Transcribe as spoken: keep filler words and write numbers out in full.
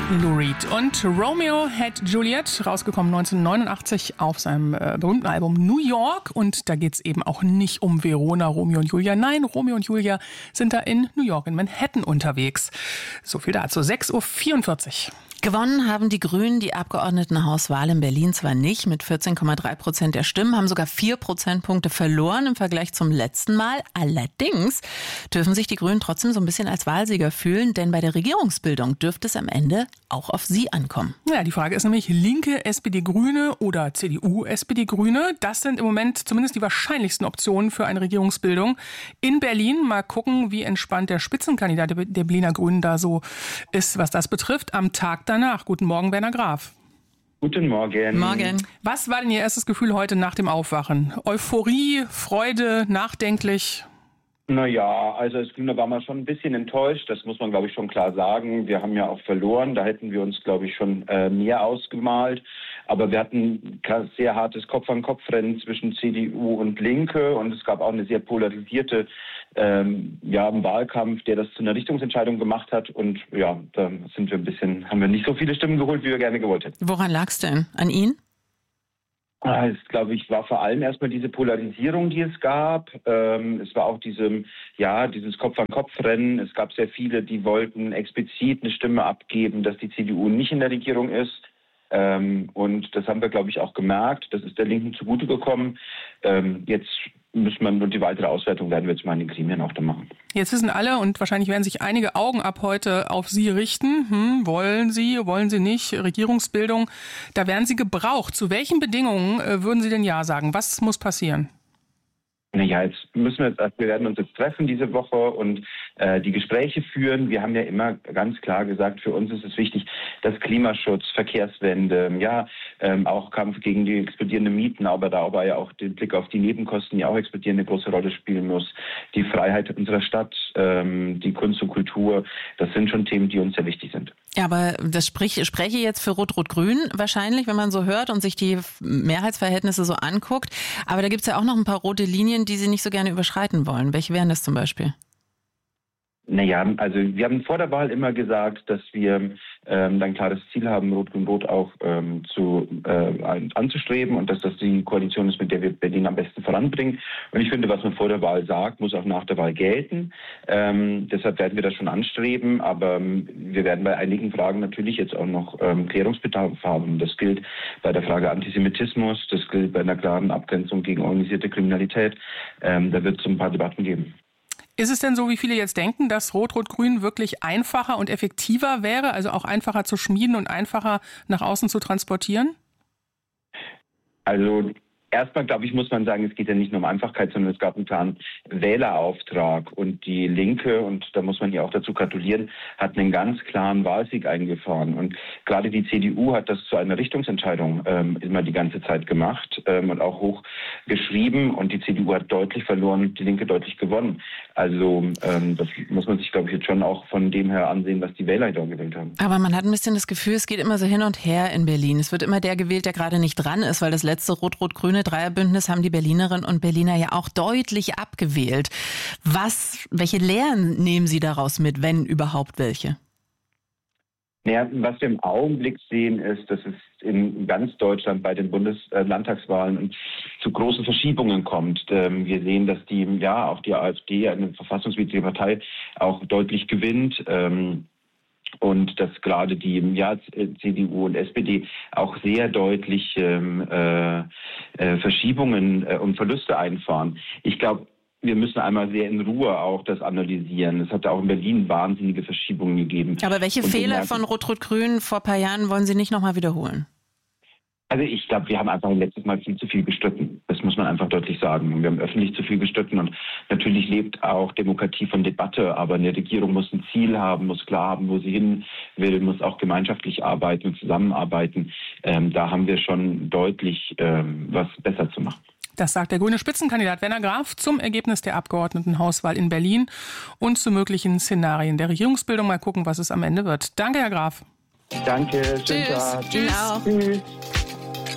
Lou Reed und Romeo had Juliet, rausgekommen neunzehnhundertneunundachtzig auf seinem äh, berühmten Album New York. Und da geht's eben auch nicht um Verona, Romeo und Julia. Nein, Romeo und Julia sind da in New York, in Manhattan unterwegs. So viel dazu. sechs Uhr vierundvierzig. Gewonnen haben die Grünen die Abgeordnetenhauswahl in Berlin zwar nicht mit vierzehn Komma drei Prozent der Stimmen, haben sogar vier Prozentpunkte verloren im Vergleich zum letzten Mal. Allerdings dürfen sich die Grünen trotzdem so ein bisschen als Wahlsieger fühlen, denn bei der Regierungsbildung dürfte es am Ende auch auf sie ankommen. Ja, die Frage ist nämlich Linke, S P D, Grüne oder C D U, S P D, Grüne. Das sind im Moment zumindest die wahrscheinlichsten Optionen für eine Regierungsbildung in Berlin. Mal gucken, wie entspannt der Spitzenkandidat der Berliner Grünen da so ist, was das betrifft. Am Tag danach. Guten Morgen, Werner Graf. Guten Morgen. Morgen. Was war denn Ihr erstes Gefühl heute nach dem Aufwachen? Euphorie, Freude, nachdenklich? Naja, also als Grüne waren wir schon ein bisschen enttäuscht, das muss man, glaube ich, schon klar sagen. Wir haben ja auch verloren, da hätten wir uns, glaube ich, schon äh, mehr ausgemalt. Aber wir hatten ein sehr hartes Kopf-an-Kopf-Rennen zwischen C D U und Linke und es gab auch eine sehr polarisierte ähm, ja, einen Wahlkampf, der das zu einer Richtungsentscheidung gemacht hat. Und ja, da sind wir ein bisschen, haben wir nicht so viele Stimmen geholt, wie wir gerne gewollt hätten. Woran lag es denn? An Ihnen? Es, glaube ich, war vor allem erstmal diese Polarisierung, die es gab. Ähm, es war auch diese, ja, dieses Kopf-an-Kopf-Rennen. Es gab sehr viele, die wollten explizit eine Stimme abgeben, dass die C D U nicht in der Regierung ist. Ähm, und das haben wir, glaube ich, auch gemerkt. Das ist der Linken zugute gekommen. Ähm, jetzt müssen wir, und die weitere Auswertung werden wir jetzt mal in den Gremien auch da machen. Jetzt wissen alle und wahrscheinlich werden sich einige Augen ab heute auf Sie richten. Hm, wollen Sie, wollen Sie nicht? Regierungsbildung, da werden Sie gebraucht. Zu welchen Bedingungen äh, würden Sie denn Ja sagen? Was muss passieren? Naja, jetzt müssen wir jetzt, wir werden uns jetzt treffen diese Woche und äh, die Gespräche führen. Wir haben ja immer ganz klar gesagt, für uns ist es wichtig, dass Klimaschutz, Verkehrswende, ja, ähm, auch Kampf gegen die explodierenden Mieten, aber da aber ja auch den Blick auf die Nebenkosten, die auch explodieren, eine große Rolle spielen muss. Die Freiheit unserer Stadt, ähm, die Kunst und Kultur, das sind schon Themen, die uns sehr wichtig sind. Ja, aber das sprich, spreche jetzt für Rot-Rot-Grün wahrscheinlich, wenn man so hört und sich die Mehrheitsverhältnisse so anguckt. Aber da gibt es ja auch noch ein paar rote Linien, die Sie nicht so gerne überschreiten wollen. Welche wären das zum Beispiel? Naja, also wir haben vor der Wahl immer gesagt, dass wir ähm, ein klares Ziel haben, Rot-Grün-Rot auch ähm, zu, äh, anzustreben und dass das die Koalition ist, mit der wir Berlin am besten voranbringen. Und ich finde, was man vor der Wahl sagt, muss auch nach der Wahl gelten. Ähm, deshalb werden wir das schon anstreben, aber ähm, wir werden bei einigen Fragen natürlich jetzt auch noch ähm, Klärungsbedarf haben. Das gilt bei der Frage Antisemitismus, das gilt bei einer klaren Abgrenzung gegen organisierte Kriminalität. Ähm, da wird es ein paar Debatten geben. Ist es denn so, wie viele jetzt denken, dass Rot-Rot-Grün wirklich einfacher und effektiver wäre, also auch einfacher zu schmieden und einfacher nach außen zu transportieren? Also erstmal, glaube ich, muss man sagen, es geht ja nicht nur um Einfachkeit, sondern es gab einen klaren Wählerauftrag. Und die Linke, und da muss man ja auch dazu gratulieren, hat einen ganz klaren Wahlsieg eingefahren. Und gerade die C D U hat das zu einer Richtungsentscheidung ähm, immer die ganze Zeit gemacht ähm, und auch hoch geschrieben. Und die C D U hat deutlich verloren und die Linke deutlich gewonnen. Also ähm, das muss man sich, glaube ich, jetzt schon auch von dem her ansehen, was die Wähler da gewählt haben. Aber man hat ein bisschen das Gefühl, es geht immer so hin und her in Berlin. Es wird immer der gewählt, der gerade nicht dran ist, weil das letzte Rot-Rot-Grüne Dreierbündnis haben die Berlinerinnen und Berliner ja auch deutlich abgewählt. Was, welche Lehren nehmen Sie daraus mit, wenn überhaupt welche? Naja, was wir im Augenblick sehen, ist, dass es in ganz Deutschland bei den Bundeslandtagswahlen zu großen Verschiebungen kommt. Wir sehen, dass die, ja, auch die AfD, eine verfassungswidrige Partei, auch deutlich gewinnt. Und dass gerade die ja, C D U und S P D auch sehr deutlich ähm, äh, äh, Verschiebungen äh, und Verluste einfahren. Ich glaube, wir müssen einmal sehr in Ruhe auch das analysieren. Es hat auch in Berlin wahnsinnige Verschiebungen gegeben. Aber welche und Fehler von Rot-Rot-Grün vor ein paar Jahren wollen Sie nicht nochmal wiederholen? Also ich glaube, wir haben einfach letztes Mal viel zu viel gestritten. Das muss man einfach deutlich sagen. Wir haben öffentlich zu viel gestritten und natürlich lebt auch Demokratie von Debatte. Aber eine Regierung muss ein Ziel haben, muss klar haben, wo sie hin will, muss auch gemeinschaftlich arbeiten und zusammenarbeiten. Ähm, da haben wir schon deutlich ähm, was besser zu machen. Das sagt der grüne Spitzenkandidat Werner Graf zum Ergebnis der Abgeordnetenhauswahl in Berlin und zu möglichen Szenarien der Regierungsbildung. Mal gucken, was es am Ende wird. Danke, Herr Graf. Danke, schönen Tag. Tschüss. Tschüss.